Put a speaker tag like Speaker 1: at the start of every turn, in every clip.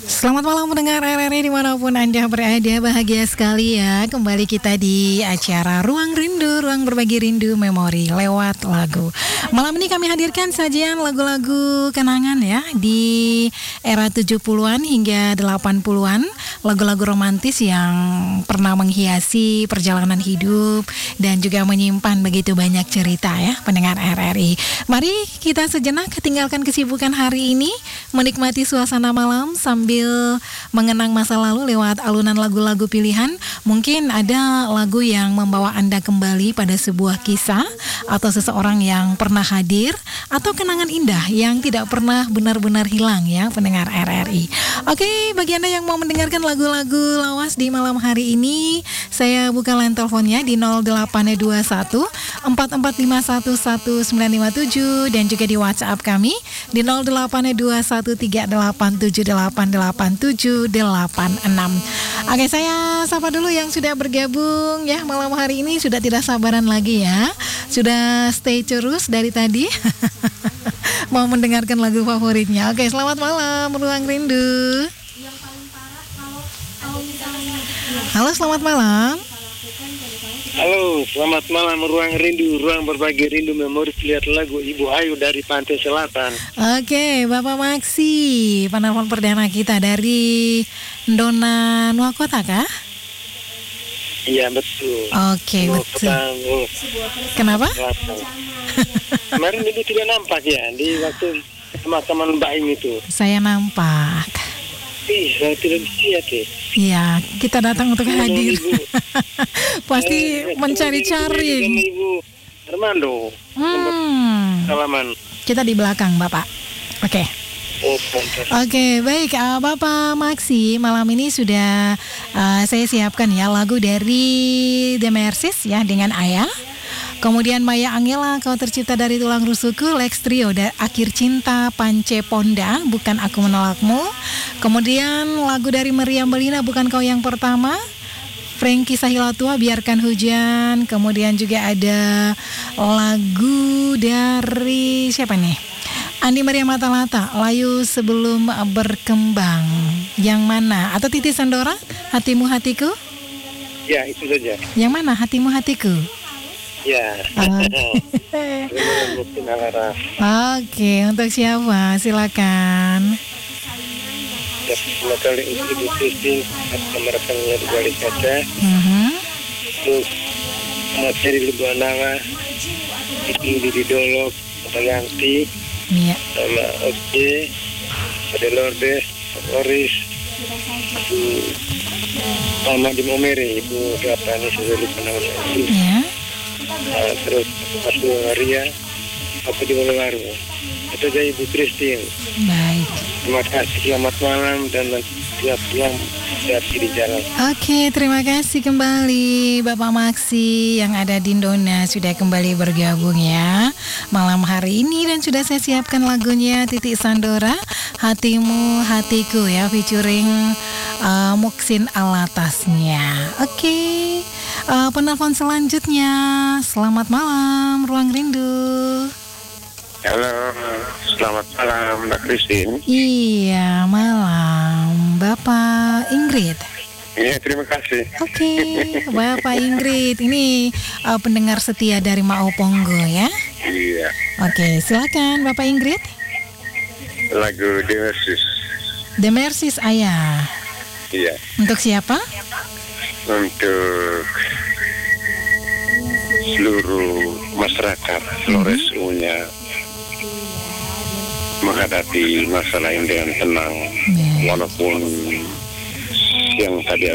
Speaker 1: Selamat malam pendengar RRI dimanapun Anda berada, bahagia sekali ya. Kembali kita di acara Ruang Rindu, Ruang Berbagi Rindu Memori lewat lagu. Malam ini kami hadirkan sajian lagu-lagu kenangan ya, di era 70-an hingga 80-an. Lagu-lagu romantis yang pernah menghiasi perjalanan hidup dan juga menyimpan begitu banyak cerita ya pendengar RRI. Mari kita sejenak tinggalkan kesibukan hari ini, menikmati suasana malam sambil mengenang masa lalu lewat alunan lagu-lagu pilihan. Mungkin ada lagu yang membawa Anda kembali pada sebuah kisah atau seseorang yang pernah hadir, atau kenangan indah yang tidak pernah benar-benar hilang ya pendengar RRI. Oke, bagi Anda yang mau mendengarkan lagu-lagu lawas di malam hari ini, saya buka line teleponnya di 0821 44511957 dan juga di WhatsApp kami di 082138788786. Oke, saya sapa dulu yang sudah bergabung ya malam hari ini, sudah tidak sabaran lagi ya. Sudah stay terus dari tadi. Mau mendengarkan lagu favoritnya. Oke, selamat malam Ruang Rindu. Halo, selamat malam.
Speaker 2: Halo, selamat malam Ruang Rindu, Ruang Berbagi Rindu Memori lihat lagu Ibu Ayu dari Pantai Selatan.
Speaker 1: Oke, Bapak Maksi, penelpon perdana kita dari Ndona Nuakota kah?
Speaker 2: Iya, betul.
Speaker 1: Oke, betul. Kenapa?
Speaker 2: Kemarin Ibu tidak nampak ya di waktu pemakaman Mbak Im itu.
Speaker 1: Saya nampak.
Speaker 2: Saya tidak lihat ya.
Speaker 1: Iya, kita datang untuk hadir. Pasti mencari-cari.
Speaker 2: Ibu Armando. Salaman.
Speaker 1: Kita di belakang, Bapak. Oke. Oke, baik, Bapak Maksi, malam ini sudah saya siapkan ya lagu dari The Mercies ya dengan Ayah. Kemudian Maya Angela, Kau Tercipta Dari Tulang Rusukku, Lex Trio, Akhir Cinta, Pance Ponda, Bukan Aku Menolakmu. Kemudian lagu dari Meriam Belina, Bukan Kau Yang Pertama. Frankie Sahilatua, Biarkan Hujan. Kemudian juga ada lagu dari siapa nih? Andi Maria Mata-Mata, Layu Sebelum Berkembang. Yang mana? Atau Titi Sandora, Hatimu Hatiku?
Speaker 2: Ya, itu saja.
Speaker 1: Yang mana? Hatimu Hatiku?
Speaker 2: Ya.
Speaker 1: Oke, untuk siapa? Silakan.
Speaker 2: Pertama kali untuk Ibu Christine, merekamnya di balik kaca. Terus materi Lebu Ananga, Tinggi di Dolok, Yanti, sama Oke, ada Lorde, Oris, sama di Momere, Ibu Gatani sudah Lebu Ananga. Terus Mas Maria, aku di Wonogoro. Itu aja Ibu Christine.
Speaker 1: Baik.
Speaker 2: Terima kasih, selamat malam dan siap di jalan.
Speaker 1: Oke, terima kasih kembali Bapak Maksi yang ada di Ndona sudah kembali bergabung ya malam hari ini, dan sudah saya siapkan lagunya Titi Sandora, Hatimu Hatiku ya, featuring Muksin Alatasnya. Oke. Penelpon selanjutnya, selamat malam Ruang Rindu.
Speaker 2: Halo, selamat malam Mbak Christine.
Speaker 1: Iya, malam Bapak Ingrid.
Speaker 2: Iya, terima kasih.
Speaker 1: Oke, Bapak Ingrid, ini pendengar setia dari Mau Ponggo ya.
Speaker 2: Iya.
Speaker 1: Oke, silakan Bapak Ingrid.
Speaker 2: Lagu The Mercies.
Speaker 1: The Mercies Ayah.
Speaker 2: Iya.
Speaker 1: Untuk siapa?
Speaker 2: Untuk seluruh masyarakat Flores Unya menghadapi masalah ini dengan tenang, walaupun yang tadi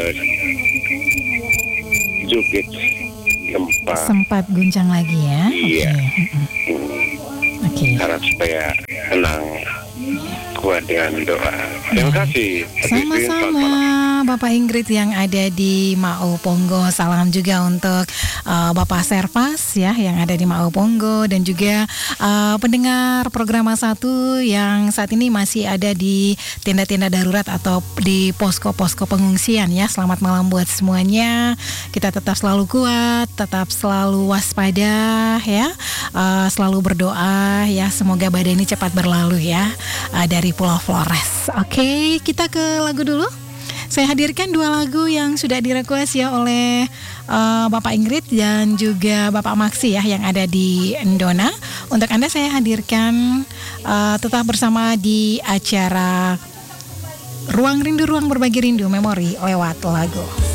Speaker 2: jukit gempa
Speaker 1: sempat guncang lagi ya.
Speaker 2: Iya.
Speaker 1: Oke.
Speaker 2: Harap supaya tenang, kuat dengan doa. Terima kasih.
Speaker 1: Sama-sama Bapak Ingrid yang ada di Mau Ponggo. Salam juga untuk Bapak Servas ya yang ada di Mau Ponggo, dan juga pendengar program A1 yang saat ini masih ada di tenda-tenda darurat atau di posko-posko pengungsian ya. Selamat malam buat semuanya. Kita tetap selalu kuat, tetap selalu waspada ya. Selalu berdoa ya, semoga badai ini cepat berlalu ya, dari Pulau Flores. Oke, kita ke lagu dulu. Saya hadirkan 2 lagu yang sudah direquest ya oleh Bapak Ingrid dan juga Bapak Maksi ya yang ada di Endona. Untuk Anda saya hadirkan tetap bersama di acara Ruang Rindu, Ruang Berbagi Rindu Memori lewat lagu.